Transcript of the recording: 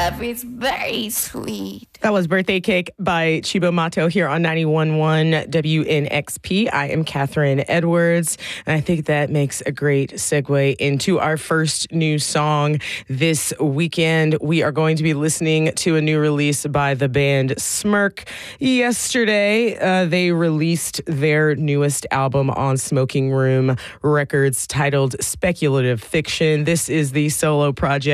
love is very sweet. That was Birthday Cake by Chibo Mato here on 91.1 WNXP. I am Catherine Edwards, and I think that makes a great segue into our first new song this weekend. We are going to be listening to a new release by the band Smirk. Yesterday, they released their newest album on Smoking Room Records titled Speculative Fiction. This is the solo project